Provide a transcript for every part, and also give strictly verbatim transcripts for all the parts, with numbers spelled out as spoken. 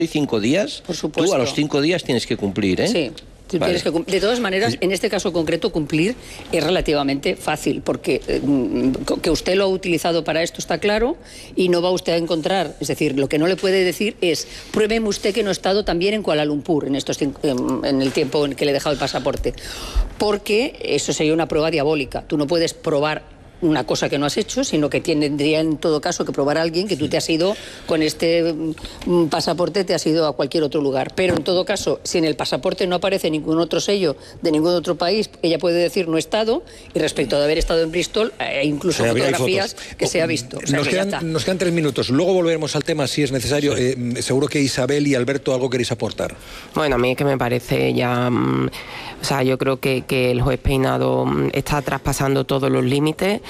cinco días, por supuesto. Tú a los cinco días tienes que cumplir, ¿eh? Sí. Tú vale. tienes que, de todas maneras, en este caso concreto, cumplir es relativamente fácil, porque eh, que usted lo ha utilizado para esto está claro y no va usted a encontrar, es decir, lo que no le puede decir es, pruébeme usted que no he estado también en Kuala Lumpur en, estos, en, en el tiempo en que le he dejado el pasaporte, porque eso sería una prueba diabólica. Tú no puedes probar una cosa que no has hecho, sino que tendría en todo caso que probar a alguien que tú te has ido con este mm, pasaporte, te has ido a cualquier otro lugar. Pero en todo caso, si en el pasaporte no aparece ningún otro sello de ningún otro país, ella puede decir no he estado, y respecto de haber estado en Bristol, e incluso fotografías que se ha visto. O sea, nos, que quedan, nos quedan tres minutos, luego volveremos al tema si es necesario. Sí. Eh, seguro que Isabel y Alberto algo queréis aportar. Bueno, a mí es que me parece ya... Mm, o sea, yo creo que, que el juez Peinado está traspasando todos los límites.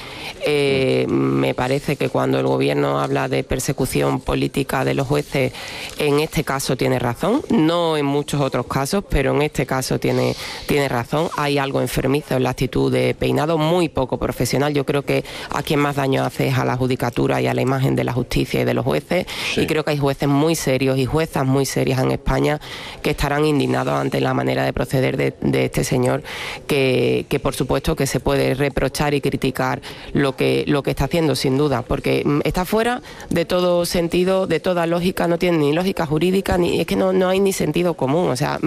Eh, me parece que cuando el gobierno habla de persecución política de los jueces, en este caso tiene razón, no en muchos otros casos, pero en este caso tiene, tiene razón. Hay algo enfermizo en la actitud de Peinado, muy poco profesional. Yo creo que a quien más daño hace es a la judicatura y a la imagen de la justicia y de los jueces, sí. Y creo que hay jueces muy serios y juezas muy serias en España que estarán indignados ante la manera de proceder de, de este señor, que, que por supuesto que se puede reprochar y criticar lo que, lo que está haciendo, sin duda, porque está fuera de todo sentido, de toda lógica, no tiene ni lógica jurídica, ni es que no, no hay ni sentido común. O sea,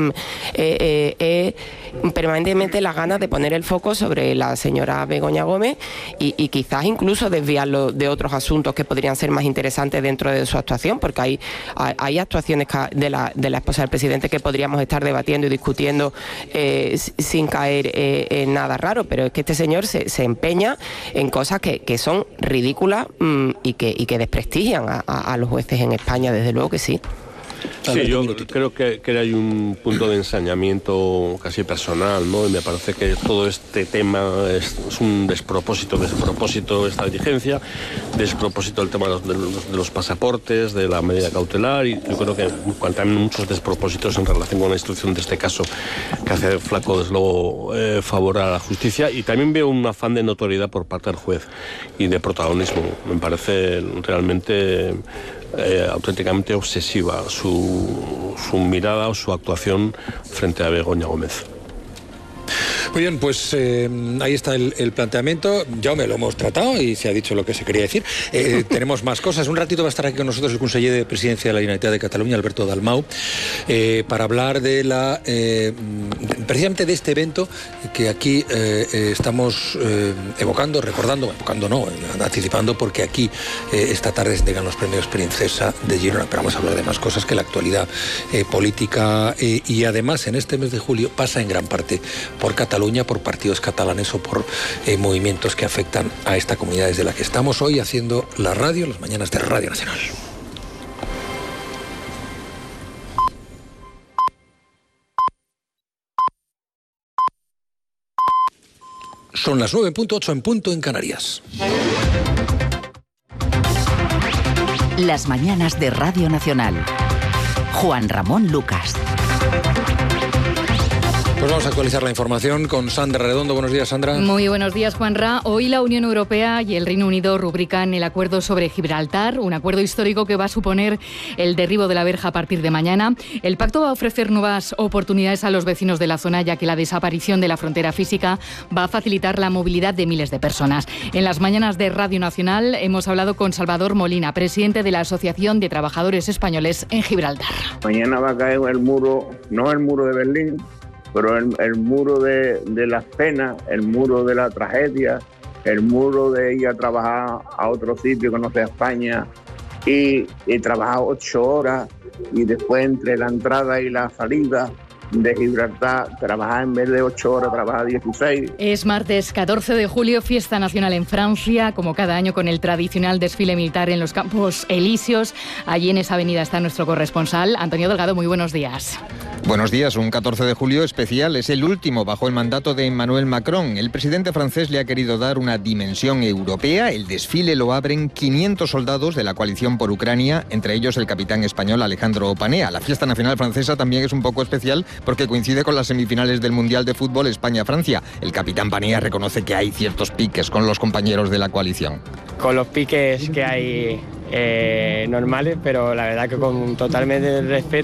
eh, eh, eh, permanentemente las ganas de poner el foco sobre la señora Begoña Gómez y, y quizás incluso desviarlo de otros asuntos que podrían ser más interesantes dentro de su actuación, porque hay, hay, hay actuaciones de la, de la esposa del presidente que podríamos estar debatiendo y discutiendo eh, sin caer eh, en nada raro, pero es que este señor se, se empeña en cosas que, que son ridículas mmm, y, que, y que desprestigian a, a, a los jueces en España, desde luego que sí. Sí, yo creo que, que hay un punto de ensañamiento casi personal, ¿no? Y me parece que todo este tema es, es un despropósito, despropósito esta diligencia, despropósito el tema de los, de, los, de los pasaportes, de la medida cautelar, y yo creo que también muchos despropósitos en relación con la instrucción de este caso que hace flaco, desde luego, eh, favor a la justicia, y también veo un afán de notoriedad por parte del juez y de protagonismo. Me parece realmente... Eh, auténticamente obsesiva su, su mirada o su actuación frente a Begoña Gómez. Muy bien, pues eh, ahí está el, el planteamiento. Ya me lo hemos tratado y se ha dicho lo que se quería decir. Eh, tenemos más cosas. Un ratito va a estar aquí con nosotros el conseller de Presidencia de la Generalitat de Cataluña, Alberto Dalmau, eh, para hablar de la eh, precisamente de este evento que aquí eh, eh, estamos eh, evocando, recordando, evocando no, anticipando, porque aquí eh, esta tarde se entregan los premios Princesa de Girona. Pero vamos a hablar de más cosas que la actualidad eh, política eh, y además en este mes de julio pasa en gran parte por Cataluña, por partidos catalanes o por eh, movimientos que afectan a esta comunidad desde la que estamos hoy haciendo la radio, las mañanas de Radio Nacional. Son las nueve punto ocho en punto en Canarias. Las mañanas de Radio Nacional. Juan Ramón Lucas. Pues vamos a actualizar la información con Sandra Redondo. Buenos días, Sandra. Muy buenos días, Juanra. Hoy la Unión Europea y el Reino Unido rubrican el acuerdo sobre Gibraltar, un acuerdo histórico que va a suponer el derribo de la verja a partir de mañana. El pacto va a ofrecer nuevas oportunidades a los vecinos de la zona, ya que la desaparición de la frontera física va a facilitar la movilidad de miles de personas. En las mañanas de Radio Nacional hemos hablado con Salvador Molina, presidente de la Asociación de Trabajadores Españoles en Gibraltar. Mañana va a caer el muro, no el muro de Berlín, pero el, el muro de, de las penas, el muro de la tragedia, el muro de ir a trabajar a otro sitio que no sea España y, y trabajar ocho horas y después entre la entrada y la salida de Gibraltar, trabajar en vez de ocho horas, trabajar dieciséis. Es martes catorce de julio, fiesta nacional en Francia, como cada año con el tradicional desfile militar en los Campos Elíseos. Allí en esa avenida está nuestro corresponsal, Antonio Delgado. Muy buenos días. Buenos días. Un catorce de julio especial, es el último bajo el mandato de Emmanuel Macron. El presidente francés le ha querido dar una dimensión europea. El desfile lo abren quinientos soldados de la coalición por Ucrania, entre ellos el capitán español Alejandro Opanea. La fiesta nacional francesa también es un poco especial porque coincide con las semifinales del Mundial de Fútbol España-Francia. El capitán Opanea reconoce que hay ciertos piques con los compañeros de la coalición. Con los piques que hay eh, normales, pero la verdad que con totalmente respeto